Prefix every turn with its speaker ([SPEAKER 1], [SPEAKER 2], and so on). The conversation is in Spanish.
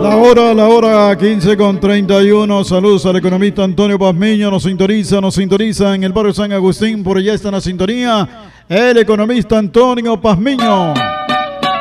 [SPEAKER 1] La hora 15:31. Saludos al economista Antonio Pazmiño. Nos sintoniza en el barrio San Agustín. Por allá está en la sintonía el economista Antonio Pazmiño.